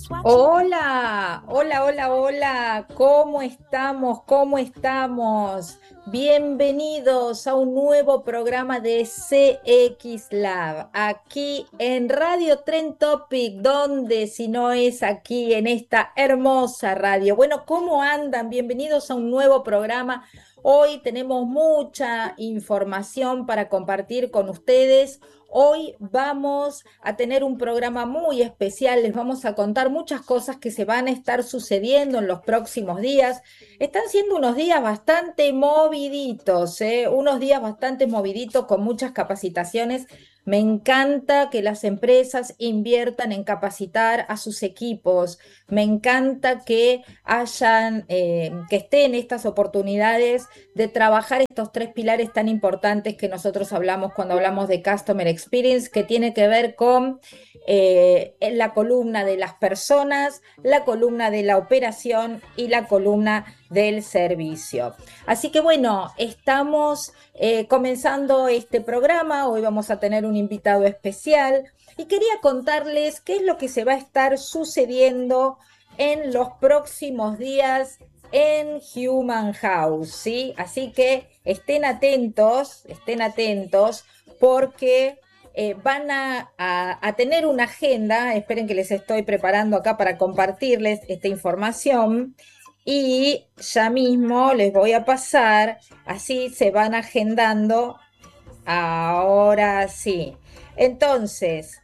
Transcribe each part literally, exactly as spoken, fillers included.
Hola, hola, hola, hola, ¿cómo estamos? ¿Cómo estamos? Bienvenidos a un nuevo programa de C X Lab, aquí en Radio Tren Topic, donde si no es aquí en esta hermosa radio. Bueno, ¿cómo andan? Bienvenidos a un nuevo programa. Hoy tenemos mucha información para compartir con ustedes. Hoy vamos a tener un programa muy especial, les vamos a contar muchas cosas que se van a estar sucediendo en los próximos días. Están siendo unos días bastante moviditos, ¿eh? Unos días bastante moviditos con muchas capacitaciones. Me encanta que las empresas inviertan en capacitar a sus equipos. Me encanta que hayan, eh, que estén estas oportunidades de trabajar estos tres pilares tan importantes que nosotros hablamos cuando hablamos de Customer Experience, que tiene que ver con eh, la columna de las personas, la columna de la operación y la columna del servicio. Así que bueno, estamos eh, comenzando este programa, hoy vamos a tener un invitado especial y quería contarles qué es lo que se va a estar sucediendo en los próximos días en Human House, ¿sí? Así que estén atentos, estén atentos porque eh, van a, a, a tener una agenda, esperen que les estoy preparando acá para compartirles esta información y ya mismo les voy a pasar, así se van agendando, ahora sí. Entonces,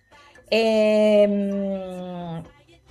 em,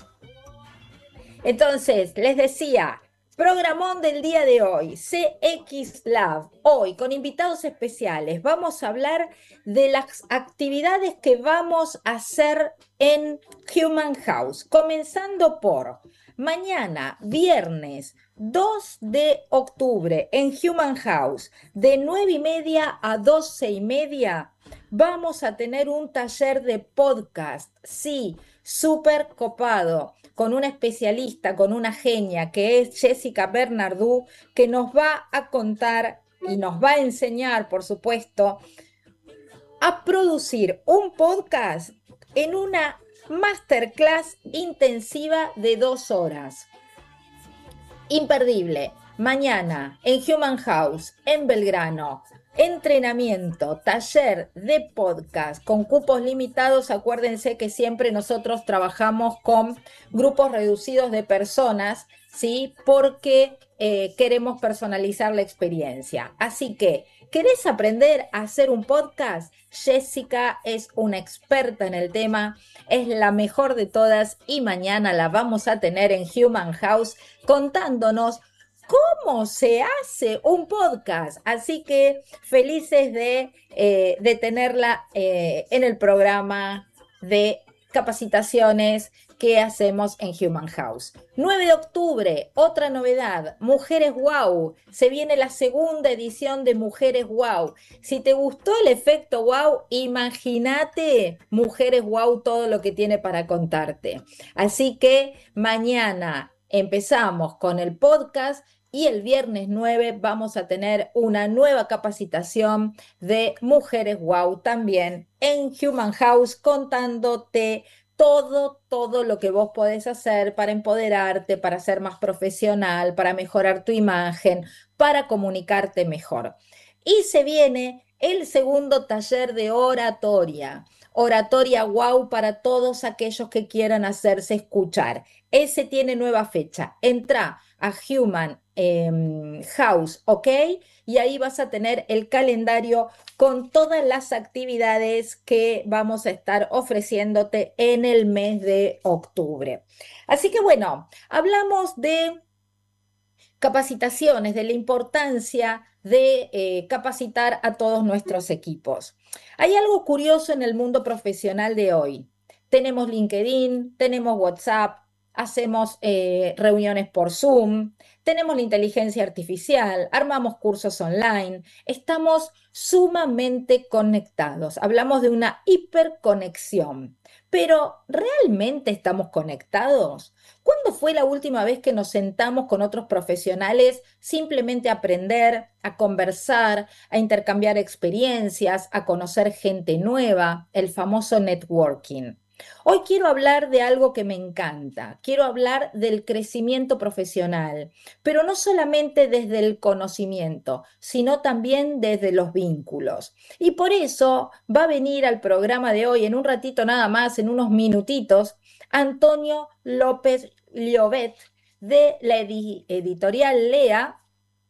entonces, les decía, programón del día de hoy, C X Lab, hoy con invitados especiales. Vamos a hablar de las actividades que vamos a hacer en Human House, comenzando por mañana, viernes dos de octubre, en Human House, de nueve y media a doce y media. Vamos a tener un taller de podcast, sí, súper copado, con una especialista, con una genia, que es Jessica Bernardú, que nos va a contar y nos va a enseñar, por supuesto, a producir un podcast en una masterclass intensiva de dos horas. Imperdible. Mañana en Human House, en Belgrano. Entrenamiento, taller de podcast con cupos limitados. Acuérdense que siempre nosotros trabajamos con grupos reducidos de personas, ¿sí? Porque eh, queremos personalizar la experiencia. Así que, ¿querés aprender a hacer un podcast? Jessica es una experta en el tema, es la mejor de todas y mañana la vamos a tener en Human House contándonos cómo se hace un podcast. Así que felices de, eh, de tenerla eh, en el programa de capacitaciones que hacemos en Human House. nueve de octubre, otra novedad, Mujeres Wow. Se viene la segunda edición de Mujeres Wow. Si te gustó el efecto Wow, imagínate Mujeres Wow todo lo que tiene para contarte. Así que mañana empezamos con el podcast y el viernes nueve vamos a tener una nueva capacitación de Mujeres Wow también en Human House contándote todo, todo lo que vos podés hacer para empoderarte, para ser más profesional, para mejorar tu imagen, para comunicarte mejor. Y se viene el segundo taller de oratoria. Oratoria Wow para todos aquellos que quieran hacerse escuchar. Ese tiene nueva fecha. Entra a Human eh, House, ¿ok? Y ahí vas a tener el calendario con todas las actividades que vamos a estar ofreciéndote en el mes de octubre. Así que bueno, hablamos de capacitaciones, de la importancia de eh, capacitar a todos nuestros equipos. Hay algo curioso en el mundo profesional de hoy. Tenemos LinkedIn, tenemos WhatsApp, hacemos eh, reuniones por Zoom, tenemos la inteligencia artificial, armamos cursos online, estamos sumamente conectados. Hablamos de una hiperconexión, pero ¿realmente estamos conectados? ¿Cuándo fue la última vez que nos sentamos con otros profesionales simplemente a aprender, a conversar, a intercambiar experiencias, a conocer gente nueva, el famoso networking? Hoy quiero hablar de algo que me encanta, quiero hablar del crecimiento profesional, pero no solamente desde el conocimiento, sino también desde los vínculos. Y por eso va a venir al programa de hoy, en un ratito nada más, en unos minutitos, Antonio López Llobet de la edi- editorial Lea,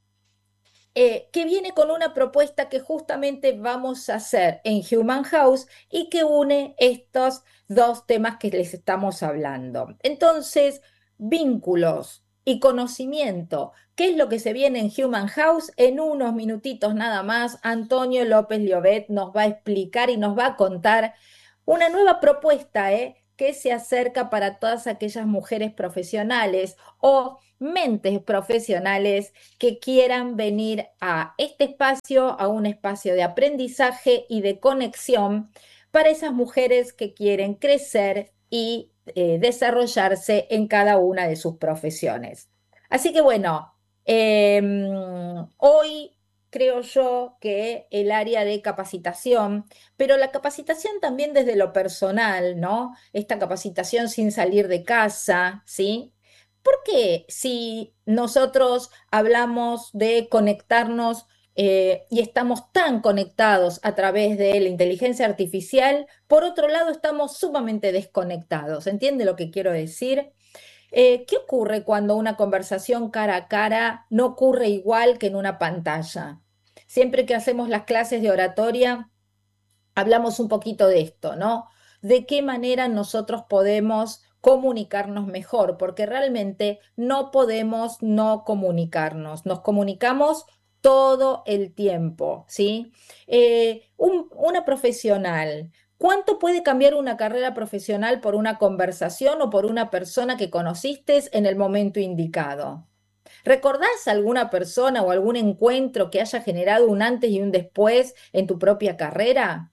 eh, que viene con una propuesta que justamente vamos a hacer en Human House y que une estos dos temas que les estamos hablando. Entonces, vínculos y conocimiento. ¿Qué es lo que se viene en Human House? En unos minutitos nada más, Antonio López Llobet nos va a explicar y nos va a contar una nueva propuesta, ¿eh? Que se acerca para todas aquellas mujeres profesionales o mentes profesionales que quieran venir a este espacio, a un espacio de aprendizaje y de conexión para esas mujeres que quieren crecer y eh, desarrollarse en cada una de sus profesiones. Así que bueno, eh, hoy creo yo que el área de capacitación, pero la capacitación también desde lo personal, ¿no? Esta capacitación sin salir de casa, ¿sí? Porque si nosotros hablamos de conectarnos eh, y estamos tan conectados a través de la inteligencia artificial, por otro lado estamos sumamente desconectados? ¿Entiende lo que quiero decir? Eh, ¿qué ocurre cuando una conversación cara a cara no ocurre igual que en una pantalla? Siempre que hacemos las clases de oratoria, hablamos un poquito de esto, ¿no? De qué manera nosotros podemos comunicarnos mejor, porque realmente no podemos no comunicarnos, nos comunicamos todo el tiempo, ¿sí? Eh, un- una profesional, ¿cuánto puede cambiar una carrera profesional por una conversación o por una persona que conociste en el momento indicado? ¿Recordás alguna persona o algún encuentro que haya generado un antes y un después en tu propia carrera?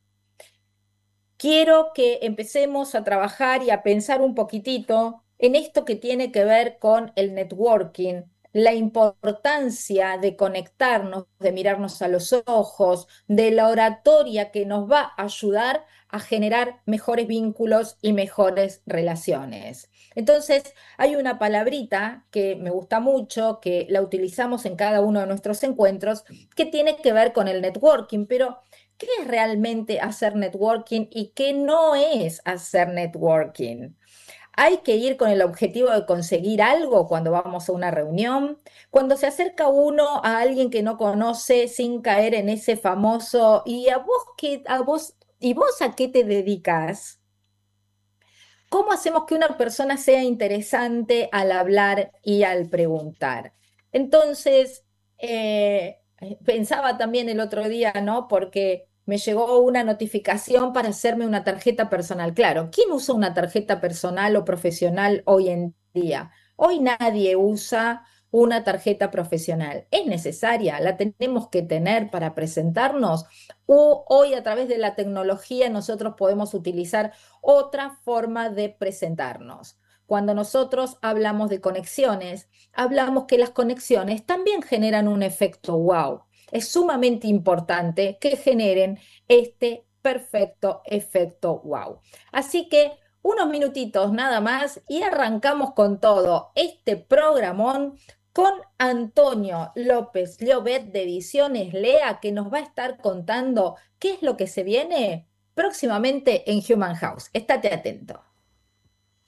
Quiero que empecemos a trabajar y a pensar un poquitito en esto que tiene que ver con el networking, la importancia de conectarnos, de mirarnos a los ojos, de la oratoria que nos va a ayudar a generar mejores vínculos y mejores relaciones. Entonces, hay una palabrita que me gusta mucho, que la utilizamos en cada uno de nuestros encuentros, que tiene que ver con el networking, pero ¿qué es realmente hacer networking y qué no es hacer networking? Hay que ir con el objetivo de conseguir algo cuando vamos a una reunión, cuando se acerca uno a alguien que no conoce sin caer en ese famoso ¿y a vos qué, a vos, y vos a qué te dedicas? ¿Cómo hacemos que una persona sea interesante al hablar y al preguntar? Entonces, eh, pensaba también el otro día, ¿no? Porque me llegó una notificación para hacerme una tarjeta personal. Claro, ¿quién usa una tarjeta personal o profesional hoy en día? Hoy nadie usa una tarjeta profesional. ¿Es necesaria? ¿La tenemos que tener para presentarnos? ¿O hoy a través de la tecnología nosotros podemos utilizar otra forma de presentarnos? Cuando nosotros hablamos de conexiones, hablamos que las conexiones también generan un efecto wow. Es sumamente importante que generen este perfecto efecto wow. Así que unos minutitos nada más y arrancamos con todo este programón con Antonio López Llobet de Ediciones Lea, que nos va a estar contando qué es lo que se viene próximamente en Human House. Estate atento.